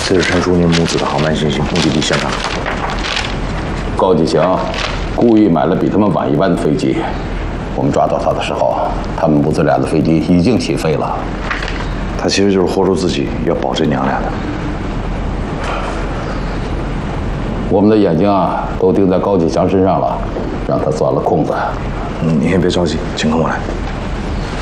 这是陈淑宁母子的航班信息，目的地现场。 高继强故意买了比他们晚1班的飞机，我们抓到他的时候，他们母子俩的飞机已经起飞了。 他其实就是豁出自己要保这娘俩的。 我们的眼睛啊，都盯在高继强身上了，让他钻了空子。 你先别着急，情况我来。